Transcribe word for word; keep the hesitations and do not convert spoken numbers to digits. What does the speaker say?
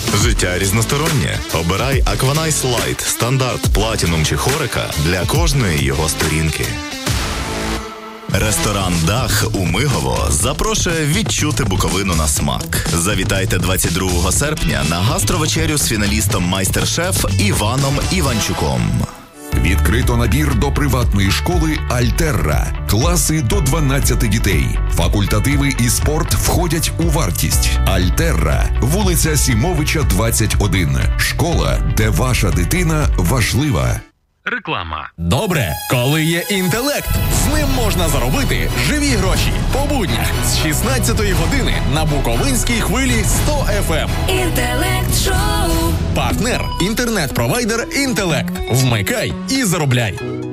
Життя різностороннє. Обирай Aquanice Light, стандарт, платінум чи хорика для кожної його сторінки. Ресторан «Дах» у Мигово запрошує відчути Буковину на смак. Завітайте двадцять другого серпня на гастровечерю з фіналістом майстер-шеф Іваном Іванчуком. Відкрито набір до приватної школи «Альтерра». Класи до дванадцяти дітей. Факультативи і спорт входять у вартість. «Альтерра», вулиця Сімовича, двадцять один. Школа, де ваша дитина важлива. Реклама. Добре, коли є інтелект. З ним можна заробити живі гроші. По буднях з шістнадцятої години на Буковинській хвилі сто еф ем. Інтелект-шоу. Партнер – інтернет-провайдер «Інтелект». Вмикай і заробляй.